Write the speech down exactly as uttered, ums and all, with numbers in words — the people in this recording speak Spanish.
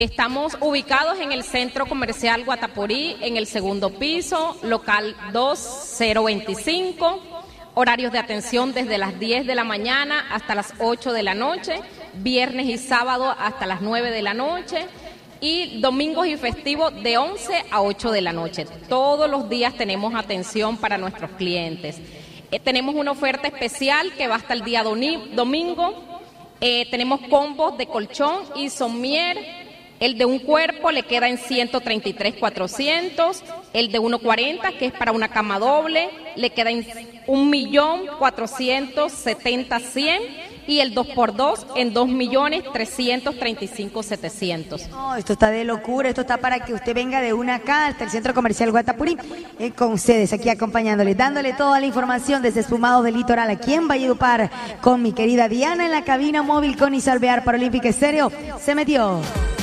Estamos ubicados en el Centro Comercial Guatapurí, en el segundo piso, local dos cero veinticinco, horarios de atención desde las diez de la mañana hasta las ocho de la noche, viernes y sábado hasta las nueve de la noche y domingos y festivos de once a ocho de la noche. Todos los días tenemos atención para nuestros clientes. Eh, tenemos una oferta especial que va hasta el día domingo. Eh, tenemos combos de colchón y somier. El de un cuerpo le queda en ciento treinta y tres mil cuatrocientos, el de uno cuarenta, que es para una cama doble, le queda en un millón cuatrocientos setenta mil cien y el dos por dos en dos millones trescientos treinta y cinco mil setecientos. No, esto está de locura, esto está para que usted venga de una acá hasta el Centro Comercial Guatapurí, eh, con ustedes aquí acompañándole, dándole toda la información desde Esfumados del Litoral, aquí en Valledupar, con mi querida Diana en la cabina móvil con Isalvear Paralímpica Estéreo. Se metió.